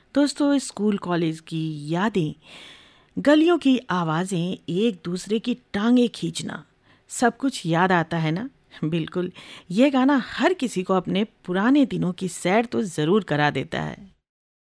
दोस्तों, school college की यादें, गलियों की आवाज़ें, एक दूसरे की टांगें खींचना, सब कुछ याद आता है ना? बिल्कुल, ये गाना हर किसी को अपने पुराने दिनों की सैर तो ज़रूर करा देता है।